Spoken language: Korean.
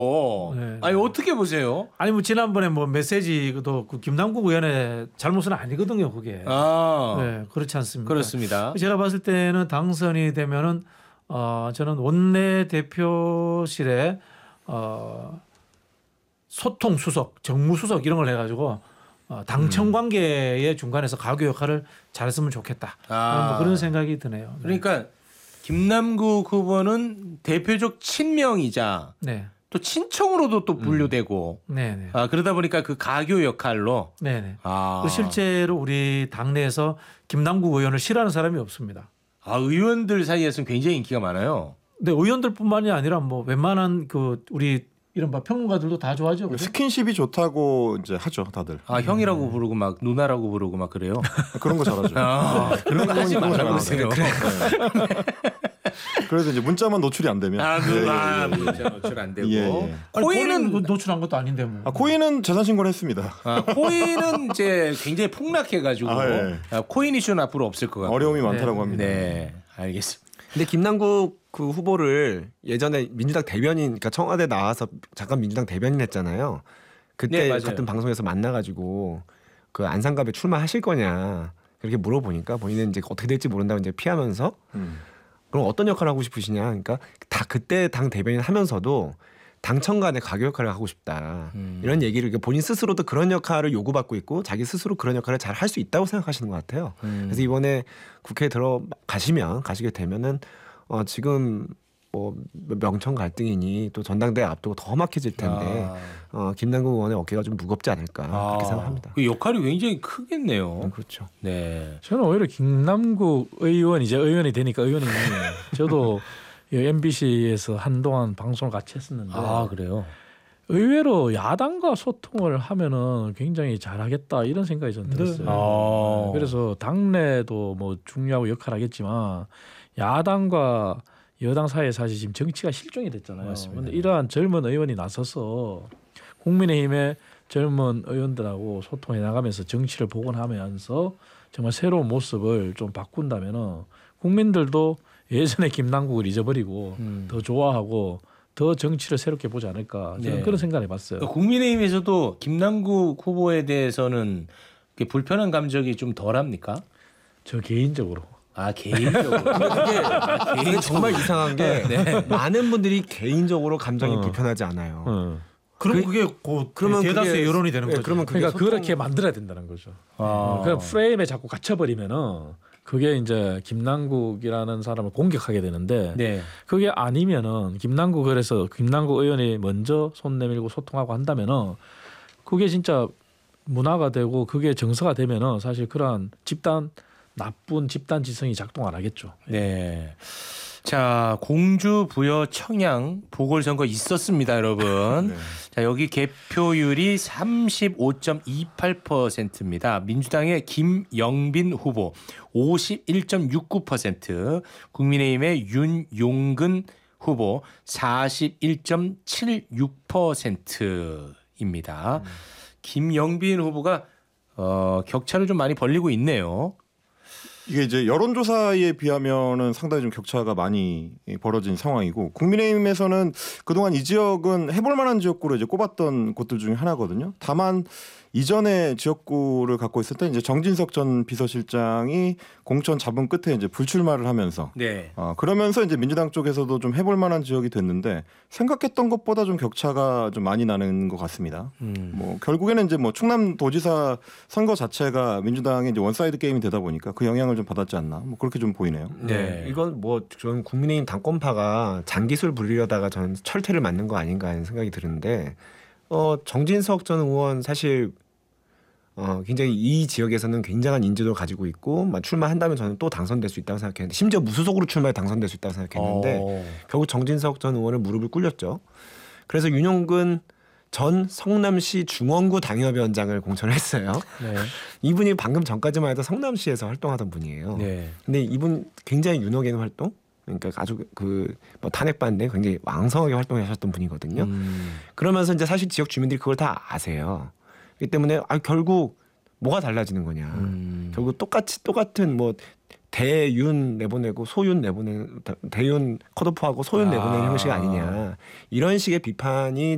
네. 아니 어떻게 보세요? 아니 뭐 지난번에 뭐 메시지도 그 김남국 의원의 잘못은 아니거든요, 그게. 네, 그렇지 않습니까? 그렇습니다. 제가 봤을 때는 당선이 되면은 저는 원내 대표실에 소통 수석, 정무 수석 이런 걸 해가지고 당청 관계의 중간에서 가교 역할을 잘했으면 좋겠다. 뭐 그런 생각이 드네요. 그러니까 김남국 후보는 대표적 친명이자 네. 또 친청으로도 또 분류되고 네네. 그러다 보니까 그 가교 역할로 네네. 실제로 우리 당내에서 김남국 의원을 싫어하는 사람이 없습니다. 의원들 사이에서는 굉장히 인기가 많아요. 네, 의원들뿐만이 아니라 뭐 웬만한 그 우리 이른바 평론가들도 다 좋아하죠. 그죠? 스킨십이 좋다고 이제 하죠, 다들. 형이라고 부르고 막 누나라고 부르고 막 그래요. 그런 거 잘하죠. 그런 거 하지 말라고 그러세요. 그래서 이제 문자만 노출이 안 되면. 문자 노출 안 되고. 예. 코인은 노출한 것도 아닌데 뭐. 코인은 재산 신고를 했습니다. 코인은 이제 굉장히 폭락해가지고 코인 이슈는 앞으로 없을 것 같아요. 어려움이 많다라고 합니다. 네, 알겠습니다. 근데 김남국 그 후보를 예전에 민주당 대변인, 그러니까 청와대 나와서 잠깐 민주당 대변인 했잖아요. 그때 네, 같은 방송에서 만나가지고 그 안산갑에 출마하실 거냐 그렇게 물어보니까 본인은 이제 어떻게 될지 모른다고 이제 피하면서 그럼 어떤 역할을 하고 싶으시냐, 그러니까 다 그때 당 대변인 하면서도 당청 간의 가교 역할을 하고 싶다 이런 얘기를, 그러니까 본인 스스로도 그런 역할을 요구받고 있고 자기 스스로 그런 역할을 잘 할 수 있다고 생각하시는 것 같아요. 그래서 이번에 국회에 가시게 되면은 지금 뭐 명청 갈등이니 또 전당대회 앞두고 더 험악해질 텐데 김남국 의원의 어깨가 좀 무겁지 않을까 그렇게 생각합니다. 그 역할이 굉장히 크겠네요. 그렇죠. 네. 저는 오히려 김남국 의원이 이제 의원이 되니까 의원이 저도 MBC에서 한동안 방송을 같이 했었는데 그래요? 의외로 야당과 소통을 하면은 굉장히 잘하겠다 이런 생각이 좀 들었어요. 그래서 당내도 뭐 중요하고 역할하겠지만 야당과 여당 사이에 사실 지금 정치가 실종이 됐잖아요. 그런데 이러한 젊은 의원이 나서서 국민의힘의 젊은 의원들하고 소통해 나가면서 정치를 복원하면서 정말 새로운 모습을 좀 바꾼다면은 국민들도 예전에 김남국을 잊어버리고 더 좋아하고 더 정치를 새롭게 보지 않을까 저는 그런 생각을 해봤어요. 국민의힘에서도 김남국 후보에 대해서는 불편한 감정이 좀 덜합니까? 저 개인적으로. 개인적으로. 그게 정말 이상한 게 많은 분들이 개인적으로 감정이 불편하지 않아요. 그럼 그게 그러면 대다수의 여론이 되는 거죠. 그러니까 그렇게 만들어야 된다는 거죠. 그럼 프레임에 자꾸 갇혀버리면은 그게 이제 김남국이라는 사람을 공격하게 되는데 그게 아니면은 그래서 김남국 의원이 먼저 손 내밀고 소통하고 한다면은 그게 진짜 문화가 되고 그게 정서가 되면은 사실 그러한 나쁜 집단 지성이 작동 안 하겠죠. 네. 자, 공주, 부여, 청양 보궐선거 있었습니다, 여러분. 자, 여기 개표율이 35.28%입니다. 민주당의 김영빈 후보 51.69%, 국민의힘의 윤용근 후보 41.76%입니다. 김영빈 후보가 격차를 좀 많이 벌리고 있네요. 이게 이제 여론조사에 비하면은 상당히 좀 격차가 많이 벌어진 상황이고, 국민의힘에서는 그동안 이 지역은 해볼 만한 지역구로 이제 꼽았던 곳들 중에 하나거든요. 다만 이전에 지역구를 갖고 있을 때 이제 정진석 전 비서실장이 공천 잡은 끝에 이제 불출마를 하면서 그러면서 이제 민주당 쪽에서도 좀 해볼 만한 지역이 됐는데 생각했던 것보다 좀 격차가 좀 많이 나는 것 같습니다. 뭐 결국에는 이제 뭐 충남도지사 선거 자체가 민주당의 이제 원사이드 게임이 되다 보니까 그 영향을 좀 받았지 않나, 뭐 그렇게 좀 보이네요. 이건 뭐 저는 국민의힘 당권파가 장기술 부리려다가 저는 철퇴를 맞는 거 아닌가 하는 생각이 드는데, 정진석 전 의원 사실 굉장히 이 지역에서는 굉장한 인지도를 가지고 있고 출마한다면 저는 또 당선될 수 있다고 생각했는데, 심지어 무소속으로 출마해 당선될 수 있다고 생각했는데 결국 정진석 전 의원을 무릎을 꿇렸죠. 그래서 윤용근 전 성남시 중원구 당협위원장을 공천을 했어요. 이분이 방금 전까지만 해도 성남시에서 활동하던 분이에요. 근데 이분 굉장히 윤호개는 활동, 그러니까 아주 뭐 탄핵받는데 굉장히 왕성하게 활동하셨던 분이거든요. 그러면서 이제 사실 지역 주민들이 그걸 다 아세요. 그렇기 때문에 결국 뭐가 달라지는 거냐. 결국 똑같은 뭐 대윤 내보내고 소윤 내보내는, 대윤 컷오프하고 소윤 내보내는 형식 아니냐, 이런 식의 비판이